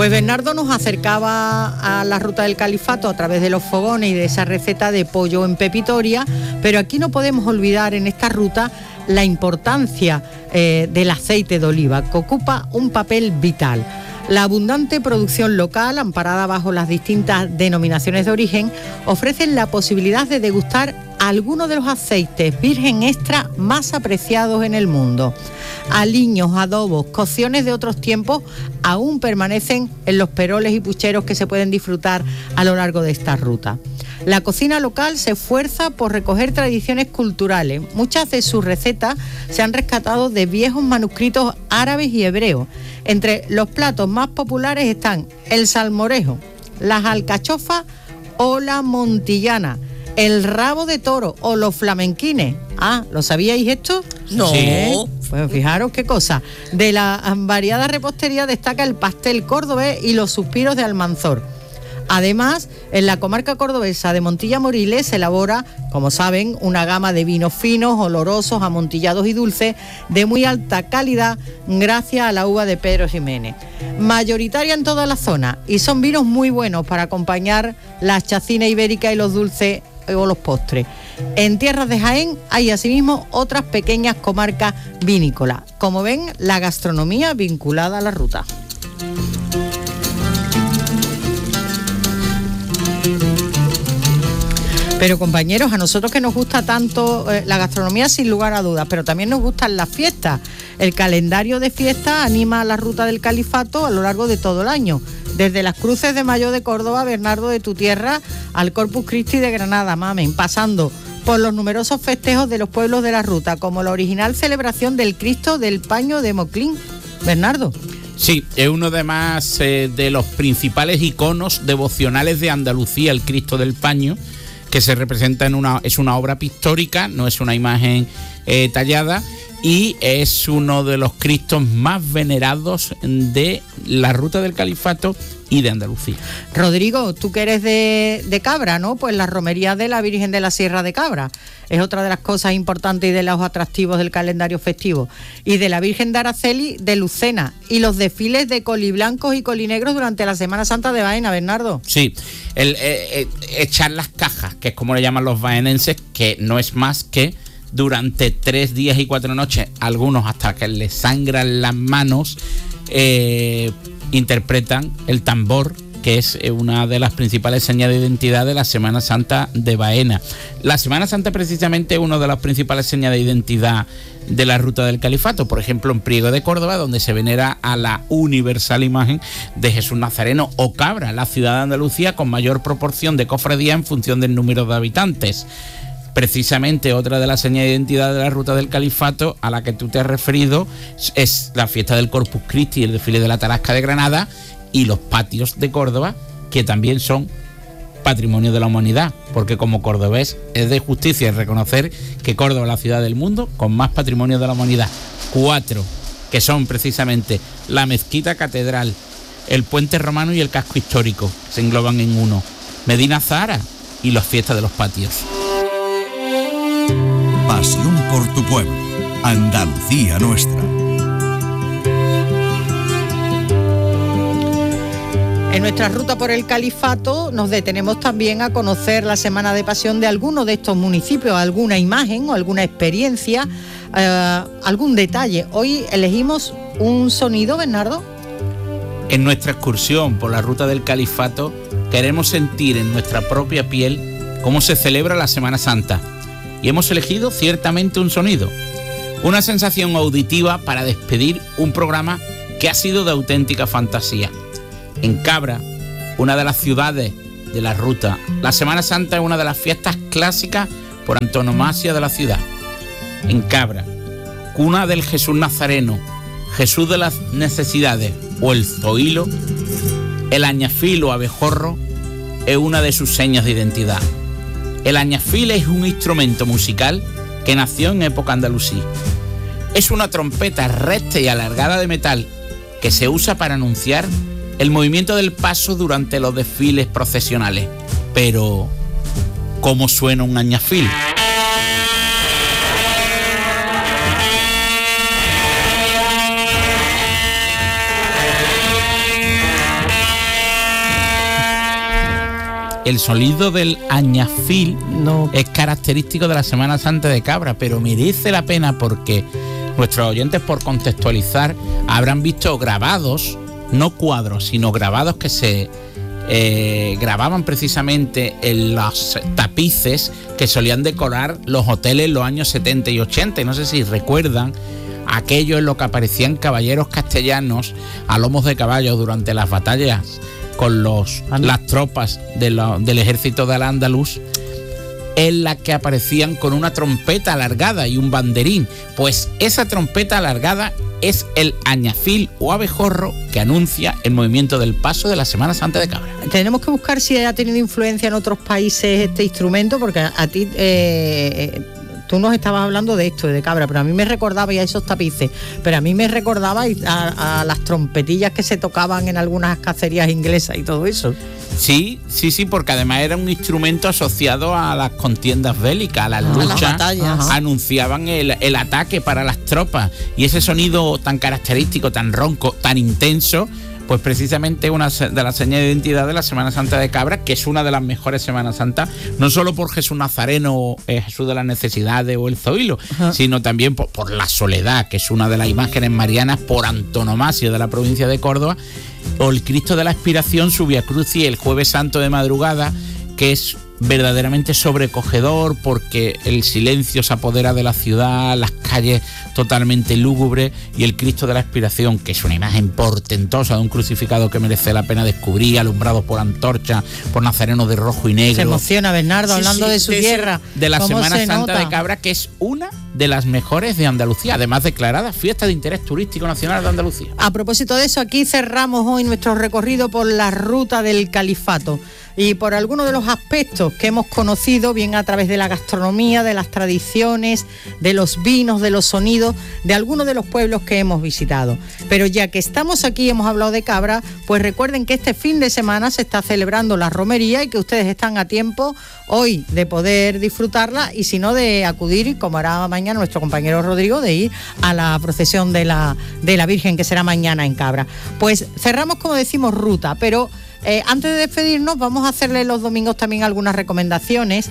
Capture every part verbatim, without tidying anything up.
Pues Bernardo nos acercaba a la ruta del Califato a través de los fogones y de esa receta de pollo en pepitoria, pero aquí no podemos olvidar en esta ruta la importancia eh, del aceite de oliva, que ocupa un papel vital. La abundante producción local, amparada bajo las distintas denominaciones de origen, ofrecen la posibilidad de degustar algunos de los aceites virgen extra más apreciados en el mundo. Aliños, adobos, cocciones de otros tiempos aún permanecen en los peroles y pucheros que se pueden disfrutar a lo largo de esta ruta. La cocina local se esfuerza por recoger tradiciones culturales. Muchas de sus recetas se han rescatado de viejos manuscritos árabes y hebreos. Entre los platos más populares están el salmorejo, las alcachofas o la montillana, el rabo de toro o los flamenquines. Ah, ¿lo sabíais esto? No. Sí. Pues fijaros qué cosa. De la variada repostería destaca el pastel cordobés y los suspiros de Almanzor. Además, en la comarca cordobesa de Montilla Moriles se elabora, como saben, una gama de vinos finos, olorosos, amontillados y dulces de muy alta calidad gracias a la uva de Pedro Ximénez. Mayoritaria en toda la zona y son vinos muy buenos para acompañar las chacinas ibéricas y los dulces o los postres. En tierras de Jaén hay asimismo otras pequeñas comarcas vinícolas. Como ven, la gastronomía vinculada a la ruta. Pero compañeros, a nosotros que nos gusta tanto eh, la gastronomía, sin lugar a dudas, pero también nos gustan las fiestas. El calendario de fiestas anima a la ruta del Califato a lo largo de todo el año. Desde las Cruces de Mayo de Córdoba, Bernardo, de tu tierra, al Corpus Christi de Granada, mamen, pasando por los numerosos festejos de los pueblos de la ruta, como la original celebración del Cristo del Paño de Moclín. Bernardo. Sí, es uno de más eh, de los principales iconos devocionales de Andalucía, el Cristo del Paño, que se representa en una, es una obra pictórica, no es una imagen eh, tallada, y es uno de los Cristos más venerados de la ruta del Califato y de Andalucía. Rodrigo, tú que eres de, de Cabra, ¿no? Pues la romería de la Virgen de la Sierra de Cabra es otra de las cosas importantes y de los atractivos del calendario festivo. Y de la Virgen de Araceli de Lucena, y los desfiles de coliblancos y colinegros durante la Semana Santa de Baena, Bernardo. Sí, el, eh, eh, echar las cajas, que es como le llaman los baenenses, que no es más que durante tres días y cuatro noches, algunos hasta que les sangran las manos, eh, interpretan el tambor, que es una de las principales señas de identidad de la Semana Santa de Baena. La Semana Santa precisamente es una de las principales señas de identidad de la ruta del Califato. Por ejemplo, en Priego de Córdoba, donde se venera a la universal imagen de Jesús Nazareno, o Cabra, la ciudad de Andalucía con mayor proporción de cofradías en función del número de habitantes. Precisamente otra de las señas de identidad de la ruta del Califato a la que tú te has referido es la fiesta del Corpus Christi, el desfile de la Tarasca de Granada y los patios de Córdoba, que también son patrimonio de la humanidad, porque como cordobés es de justicia reconocer que Córdoba es la ciudad del mundo con más patrimonio de la humanidad. Cuatro, que son precisamente la mezquita catedral, el puente romano y el casco histórico, se engloban en uno. Medina Zahara y las fiestas de los patios. Pasión por tu pueblo, Andalucía nuestra. En nuestra ruta por el Califato nos detenemos también a conocer la Semana de Pasión de alguno de estos municipios, alguna imagen o alguna experiencia, eh, algún detalle. Hoy elegimos un sonido, Bernardo. En nuestra excursión por la ruta del Califato queremos sentir en nuestra propia piel cómo se celebra la Semana Santa. Y hemos elegido ciertamente un sonido, una sensación auditiva para despedir un programa que ha sido de auténtica fantasía. En Cabra, una de las ciudades de la ruta, la Semana Santa es una de las fiestas clásicas por antonomasia de la ciudad. En Cabra, cuna del Jesús Nazareno, Jesús de las necesidades o el zoilo, el añafil o abejorro es una de sus señas de identidad. El añafil es un instrumento musical que nació en época andalusí. Es una trompeta recta y alargada de metal que se usa para anunciar el movimiento del paso durante los desfiles procesionales. Pero, ¿cómo suena un añafil? el sonido del añafil No. es característico de la Semana Santa de Cabra, pero merece la pena porque nuestros oyentes, por contextualizar, habrán visto grabados, no cuadros, sino grabados que se eh, grababan precisamente en los tapices que solían decorar los hoteles en los años setenta y ochenta. Y no sé si recuerdan aquello en lo que aparecían caballeros castellanos a lomos de caballo durante las batallas con los, las tropas de lo, del ejército de Al-Ándalus, en la que aparecían con una trompeta alargada y un banderín. Pues esa trompeta alargada es el añafil o abejorro que anuncia el movimiento del paso de la Semana Santa de Cabra. Tenemos que buscar si ha tenido influencia en otros países este instrumento, porque a, a ti... Eh, eh, Tú nos estabas hablando de esto, de Cabra, pero a mí me recordaba ya esos tapices, pero a mí me recordaba a, a las trompetillas que se tocaban en algunas cacerías inglesas y todo eso. Sí, sí, sí, porque además era un instrumento asociado a las contiendas bélicas, a las Ah, luchas, las batallas. anunciaban el, el ataque para las tropas, y ese sonido tan característico, tan ronco, tan intenso, pues precisamente una de las señales de identidad de la Semana Santa de Cabra, que es una de las mejores Semanas Santas, no solo por Jesús Nazareno, eh, Jesús de las Necesidades o el Zoilo, ajá, sino también por, por la Soledad, que es una de las imágenes marianas por antonomasia de la provincia de Córdoba, o el Cristo de la Expiración, su Vía Crucis, el Jueves Santo de madrugada, que es verdaderamente sobrecogedor porque el silencio se apodera de la ciudad, las calles totalmente lúgubres, y el Cristo de la Expiración, que es una imagen portentosa de un crucificado que merece la pena descubrir, alumbrado por antorchas, por nazarenos de rojo y negro. Se emociona Bernardo, sí, hablando sí, de su de tierra. De la Semana Santa nota? de Cabra, que es una de las mejores de Andalucía, además declarada fiesta de interés turístico nacional de Andalucía. A propósito de eso, aquí cerramos hoy nuestro recorrido por la ruta del Califato y por algunos de los aspectos que hemos conocido, bien a través de la gastronomía, de las tradiciones, de los vinos, de los sonidos, de algunos de los pueblos que hemos visitado. Pero ya que estamos aquí y hemos hablado de Cabra, pues recuerden que este fin de semana se está celebrando la romería y que ustedes están a tiempo hoy de poder disfrutarla, y si no, de acudir, como hará mañana nuestro compañero Rodrigo, de ir a la procesión de la, de la Virgen, que será mañana en Cabra. Pues cerramos, como decimos, ruta, pero Eh, antes de despedirnos, vamos a hacerle los domingos también algunas recomendaciones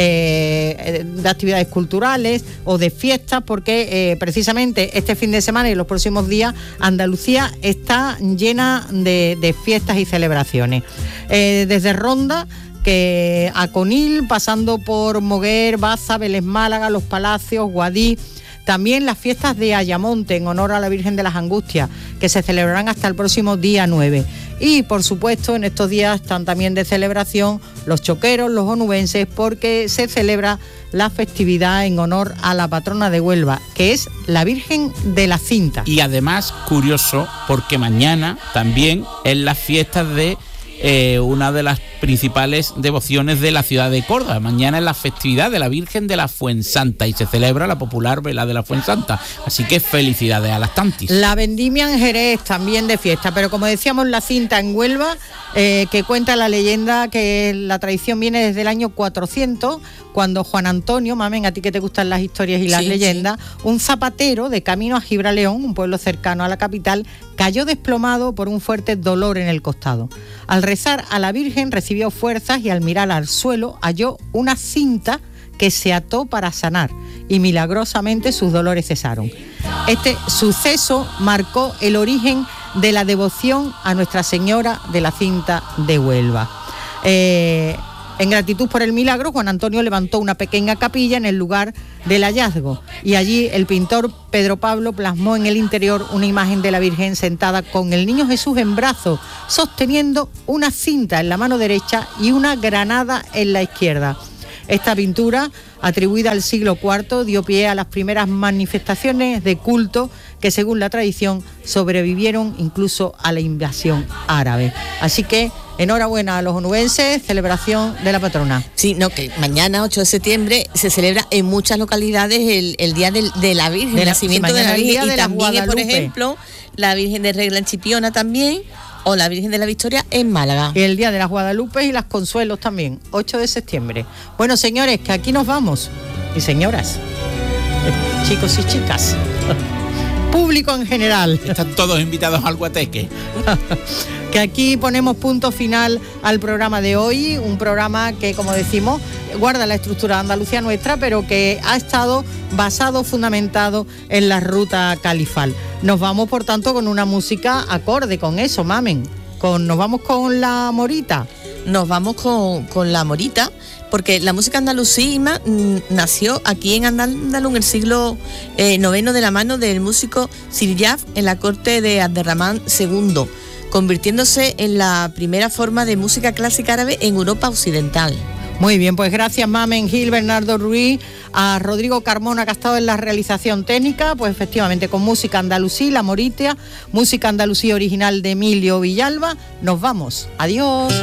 eh, de actividades culturales o de fiestas, porque eh, precisamente este fin de semana y los próximos días Andalucía está llena de, de fiestas y celebraciones. Eh, desde Ronda, que a Conil, pasando por Moguer, Baza, Vélez Málaga, Los Palacios, Guadí. También las fiestas de Ayamonte en honor a la Virgen de las Angustias, que se celebrarán hasta el próximo día nueve. Y por supuesto, en estos días están también de celebración los choqueros, los onubenses, porque se celebra la festividad en honor a la patrona de Huelva, que es la Virgen de la Cinta. Y además, curioso, porque mañana también es la fiesta de Eh, una de las principales devociones de la ciudad de Córdoba. Mañana es la festividad de la Virgen de la Fuensanta y se celebra la popular vela de la Fuensanta. Así que felicidades a las tantis. La vendimia en Jerez también de fiesta, pero como decíamos, la Cinta en Huelva, eh, que cuenta la leyenda que la tradición viene desde el año cuatrocientos, cuando Juan Antonio, mamen, a ti que te gustan las historias y las sí, leyendas, sí. un zapatero de camino a Gibraleón, un pueblo cercano a la capital, cayó desplomado por un fuerte dolor en el costado. Al rezar a la Virgen recibió fuerzas y al mirar al suelo halló una cinta que se ató para sanar y milagrosamente sus dolores cesaron. Este suceso marcó el origen de la devoción a Nuestra Señora de la Cinta de Huelva. Eh, En gratitud por el milagro, Juan Antonio levantó una pequeña capilla en el lugar del hallazgo y allí el pintor Pedro Pablo plasmó en el interior una imagen de la Virgen sentada con el niño Jesús en brazos, sosteniendo una cinta en la mano derecha y una granada en la izquierda. Esta pintura, atribuida al siglo cuarto, dio pie a las primeras manifestaciones de culto que, según la tradición, sobrevivieron incluso a la invasión árabe. Así que enhorabuena a los onubenses, celebración de la patrona. Sí, no, que mañana, ocho de septiembre, se celebra en muchas localidades el, el Día del, de la Virgen, el nacimiento sí, de la Virgen, de y la también, por ejemplo, la Virgen de Regla en Chipiona también, o la Virgen de la Victoria en Málaga. Y el Día de las Guadalupe y las Consuelos también, ocho de septiembre. Bueno, señores, que aquí nos vamos. Y señoras, chicos y chicas, público en general. Están todos invitados al guateque. Que aquí ponemos punto final al programa de hoy, un programa que, como decimos, guarda la estructura de Andalucía nuestra, pero que ha estado basado, fundamentado en la ruta califal. Nos vamos, por tanto, con una música acorde con eso, mamen. Con, nos vamos con la morita. Nos vamos con, con la morita, porque la música andalusí mmm, nació aquí en Andaluz en el siglo eh, noveno de la mano del músico Siryaf en la corte de Abderramán segundo, convirtiéndose en la primera forma de música clásica árabe en Europa occidental. Muy bien, pues gracias Mamen Gil, Bernardo Ruiz, a Rodrigo Carmona, que ha estado en la realización técnica, pues efectivamente con música andalusí, la morita, música andalusí original de Emilio Villalba. Nos vamos, adiós.